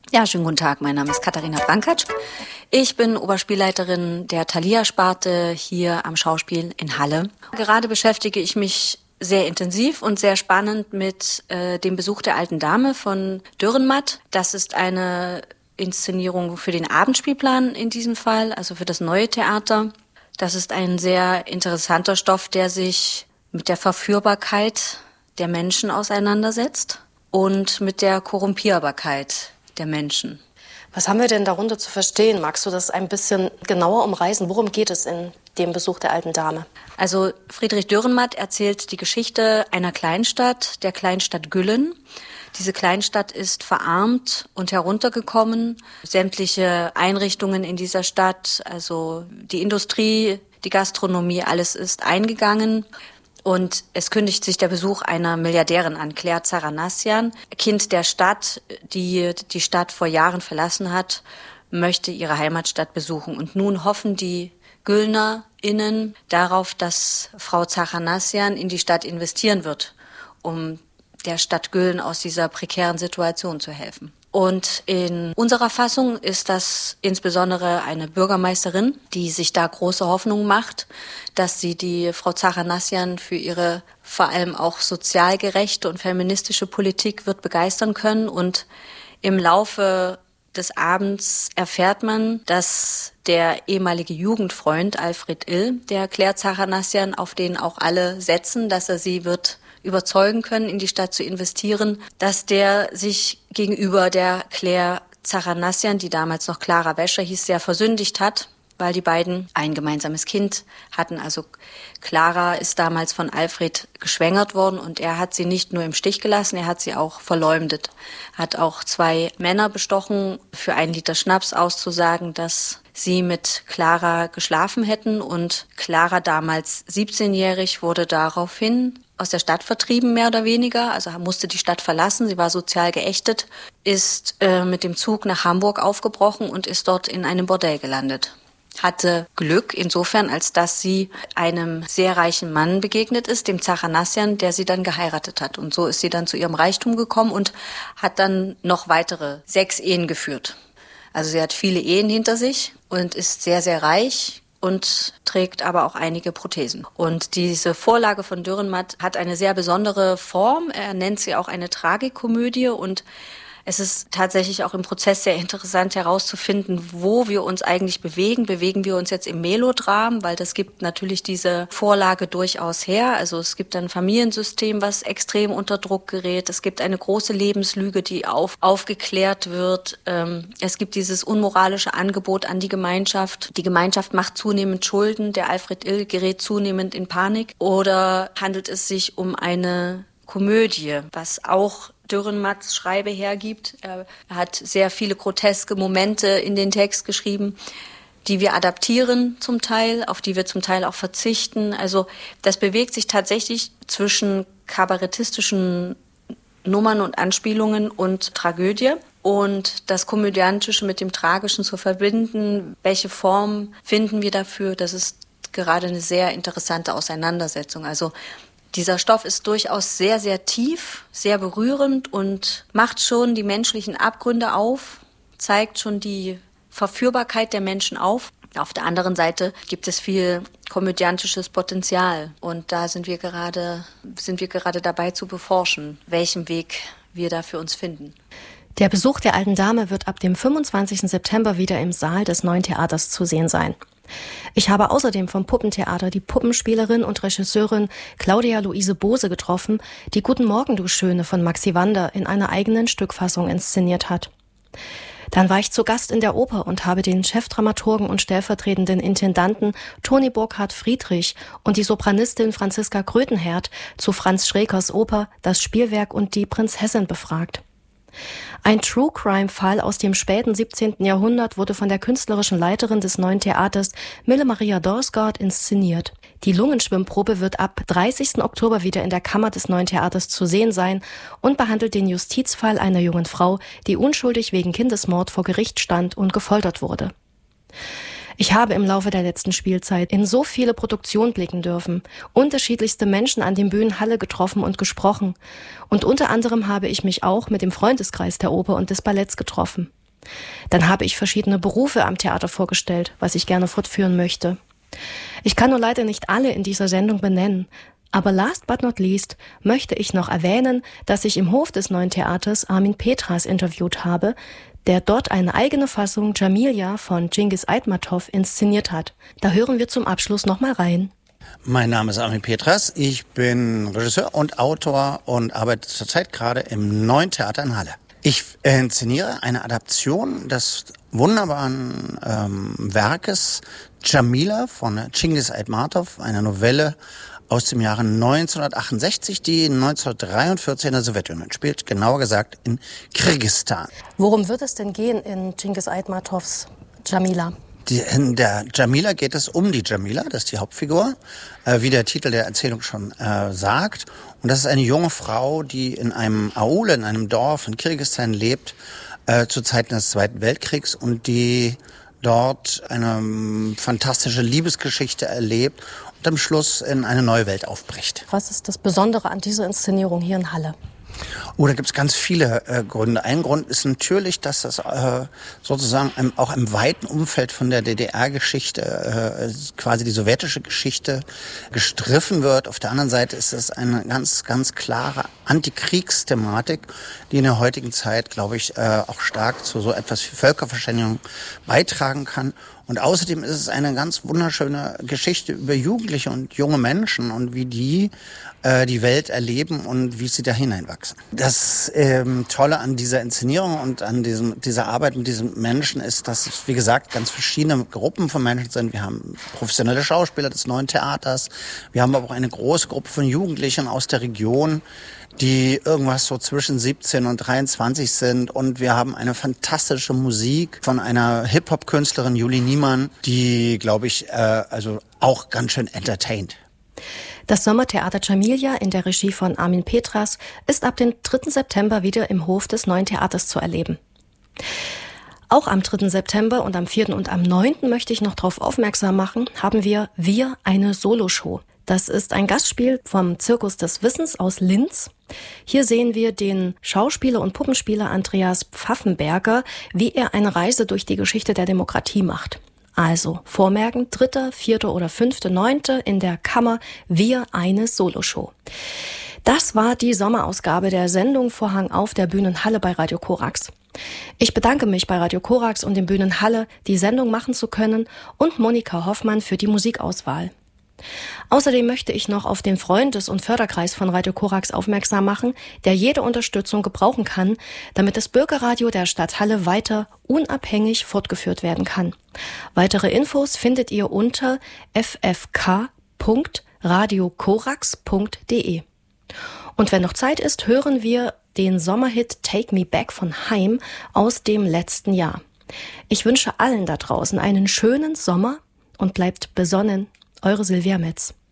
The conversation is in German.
Ja, schönen guten Tag. Mein Name ist Katharina Brankatsch. Ich bin Oberspielleiterin der Thalia-Sparte hier am Schauspiel in Halle. Gerade beschäftige ich mich sehr intensiv und sehr spannend mit dem Besuch der alten Dame von Dürrenmatt. Das ist eine Inszenierung für den Abendspielplan in diesem Fall, also für das Neue Theater. Das ist ein sehr interessanter Stoff, der sich mit der Verführbarkeit der Menschen auseinandersetzt und mit der Korrumpierbarkeit der Menschen. Was haben wir denn darunter zu verstehen? Magst du das ein bisschen genauer umreißen? Worum geht es in dem Besuch der alten Dame? Also Friedrich Dürrenmatt erzählt die Geschichte einer Kleinstadt, der Kleinstadt Güllen. Diese Kleinstadt ist verarmt und heruntergekommen. Sämtliche Einrichtungen in dieser Stadt, also die Industrie, die Gastronomie, alles ist eingegangen. Und es kündigt sich der Besuch einer Milliardärin an, Claire Zachanassian, Kind der Stadt, die die Stadt vor Jahren verlassen hat, möchte ihre Heimatstadt besuchen. Und nun hoffen die GüllnerInnen darauf, dass Frau Zachanassian in die Stadt investieren wird, um der Stadt Güllen aus dieser prekären Situation zu helfen. Und in unserer Fassung ist das insbesondere eine Bürgermeisterin, die sich da große Hoffnung macht, dass sie die Frau Zachanassian für ihre vor allem auch sozial gerechte und feministische Politik wird begeistern können. Und im Laufe des Abends erfährt man, dass der ehemalige Jugendfreund Alfred Ill, der Claire Zachanassian, auf den auch alle setzen, dass er sie wird überzeugen können, in die Stadt zu investieren, dass der sich gegenüber der Claire Zachanassian, die damals noch Clara Wäscher hieß, sehr versündigt hat, weil die beiden ein gemeinsames Kind hatten. Also Clara ist damals von Alfred geschwängert worden und er hat sie nicht nur im Stich gelassen, er hat sie auch verleumdet. Hat auch 2 Männer bestochen, für 1 Liter Schnaps auszusagen, dass sie mit Clara geschlafen hätten. Und Clara, damals 17-jährig, wurde daraufhin aus der Stadt vertrieben, mehr oder weniger, also musste die Stadt verlassen. Sie war sozial geächtet, ist mit dem Zug nach Hamburg aufgebrochen und ist dort in einem Bordell gelandet. Hatte Glück insofern, als dass sie einem sehr reichen Mann begegnet ist, dem Zachanassian, der sie dann geheiratet hat. Und so ist sie dann zu ihrem Reichtum gekommen und hat dann noch weitere 6 Ehen geführt. Also sie hat viele Ehen hinter sich und ist sehr, sehr reich und trägt aber auch einige Prothesen. Und diese Vorlage von Dürrenmatt hat eine sehr besondere Form. Er nennt sie auch eine Tragikomödie und es ist tatsächlich auch im Prozess sehr interessant herauszufinden, wo wir uns eigentlich bewegen. Bewegen wir uns jetzt im Melodram, weil das gibt natürlich diese Vorlage durchaus her. Also es gibt ein Familiensystem, was extrem unter Druck gerät. Es gibt eine große Lebenslüge, die aufgeklärt wird. Es gibt dieses unmoralische Angebot an die Gemeinschaft. Die Gemeinschaft macht zunehmend Schulden. Der Alfred Ill gerät zunehmend in Panik. Oder handelt es sich um eine Komödie, was auch Dürrenmatts Schreibe hergibt. Er hat sehr viele groteske Momente in den Text geschrieben, die wir adaptieren zum Teil, auf die wir zum Teil auch verzichten. Also das bewegt sich tatsächlich zwischen kabarettistischen Nummern und Anspielungen und Tragödie. Und das Komödiantische mit dem Tragischen zu verbinden, welche Form finden wir dafür, das ist gerade eine sehr interessante Auseinandersetzung. Also dieser Stoff ist durchaus sehr, sehr tief, sehr berührend und macht schon die menschlichen Abgründe auf, zeigt schon die Verführbarkeit der Menschen auf. Auf der anderen Seite gibt es viel komödiantisches Potenzial und da sind wir gerade dabei zu beforschen, welchen Weg wir da für uns finden. Der Besuch der alten Dame wird ab dem 25. September wieder im Saal des Neuen Theaters zu sehen sein. Ich habe außerdem vom Puppentheater die Puppenspielerin und Regisseurin Claudia Luise Bose getroffen, die Guten Morgen, du Schöne von Maxi Wander in einer eigenen Stückfassung inszeniert hat. Dann war ich zu Gast in der Oper und habe den Chefdramaturgen und stellvertretenden Intendanten Toni Burkhard Friedrich und die Sopranistin Franziska Grötenherd zu Franz Schrekers Oper Das Spielwerk und die Prinzessin befragt. Ein True-Crime-Fall aus dem späten 17. Jahrhundert wurde von der künstlerischen Leiterin des Neuen Theaters Mille Maria Dorsgaard inszeniert. Die Lungenschwimmprobe wird ab 30. Oktober wieder in der Kammer des Neuen Theaters zu sehen sein und behandelt den Justizfall einer jungen Frau, die unschuldig wegen Kindesmord vor Gericht stand und gefoltert wurde. Ich habe im Laufe der letzten Spielzeit in so viele Produktionen blicken dürfen, unterschiedlichste Menschen an den Bühnen Halle getroffen und gesprochen. Und unter anderem habe ich mich auch mit dem Freundeskreis der Oper und des Balletts getroffen. Dann habe ich verschiedene Berufe am Theater vorgestellt, was ich gerne fortführen möchte. Ich kann nur leider nicht alle in dieser Sendung benennen, aber last but not least möchte ich noch erwähnen, dass ich im Hof des Neuen Theaters Armin Petras interviewt habe, der dort eine eigene Fassung Djamilya von Cengiz Aytmatov inszeniert hat. Da hören wir zum Abschluss nochmal rein. Mein Name ist Armin Petras, ich bin Regisseur und Autor und arbeite zurzeit gerade im Neuen Theater in Halle. Ich inszeniere eine Adaption des wunderbaren Werkes Djamilya von Cengiz Aytmatov, einer Novelle aus dem Jahre 1968, die 1943 in der Sowjetunion spielt, genauer gesagt in Kirgisistan. Worum wird es denn gehen in Cengiz Aytmatovs Djamilya? In der Djamilya geht es um die Djamilya, das ist die Hauptfigur, wie der Titel der Erzählung schon sagt. Und das ist eine junge Frau, die in einem Aule, in einem Dorf in Kirgisistan lebt, zu Zeiten des Zweiten Weltkriegs und die dort eine fantastische Liebesgeschichte erlebt und am Schluss in eine neue Welt aufbricht. Was ist das Besondere an dieser Inszenierung hier in Halle? Oh, da gibt's ganz viele Gründe. Ein Grund ist natürlich, dass das sozusagen auch im weiten Umfeld von der DDR-Geschichte, quasi die sowjetische Geschichte, gestriffen wird. Auf der anderen Seite ist es eine ganz, ganz klare Antikriegsthematik, die in der heutigen Zeit, glaube ich, auch stark zu so etwas wie Völkerverständigung beitragen kann. Und außerdem ist es eine ganz wunderschöne Geschichte über Jugendliche und junge Menschen und wie die die Welt erleben und wie sie da hineinwachsen. Das Tolle an dieser Inszenierung und an dieser Arbeit mit diesen Menschen ist, dass es, wie gesagt, ganz verschiedene Gruppen von Menschen sind. Wir haben professionelle Schauspieler des Neuen Theaters, wir haben aber auch eine große Gruppe von Jugendlichen aus der Region, die irgendwas so zwischen 17 und 23 sind. Und wir haben eine fantastische Musik von einer Hip-Hop-Künstlerin, Julie Niemann, die, glaube ich, also auch ganz schön entertaint. Das Sommertheater Djamilya in der Regie von Armin Petras ist ab dem 3. September wieder im Hof des Neuen Theaters zu erleben. Auch am 3. September und am 4. und am 9. möchte ich noch darauf aufmerksam machen, haben wir eine Soloshow. Das ist ein Gastspiel vom Zirkus des Wissens aus Linz. Hier sehen wir den Schauspieler und Puppenspieler Andreas Pfaffenberger, wie er eine Reise durch die Geschichte der Demokratie macht. Also vormerken, 3., 4. oder 5., 9. in der Kammer eine Soloshow. Das war die Sommerausgabe der Sendung Vorhang auf der Bühnenhalle bei Radio Korax. Ich bedanke mich bei Radio Korax und dem Bühnenhalle, die Sendung machen zu können, und Monika Hoffmann für die Musikauswahl. Außerdem möchte ich noch auf den Freundes- und Förderkreis von Radio Korax aufmerksam machen, der jede Unterstützung gebrauchen kann, damit das Bürgerradio der Stadt Halle weiter unabhängig fortgeführt werden kann. Weitere Infos findet ihr unter ffk.radiokorax.de. Und wenn noch Zeit ist, hören wir den Sommerhit Take Me Back von Haim aus dem letzten Jahr. Ich wünsche allen da draußen einen schönen Sommer und bleibt besonnen. Eure Silvia Metz.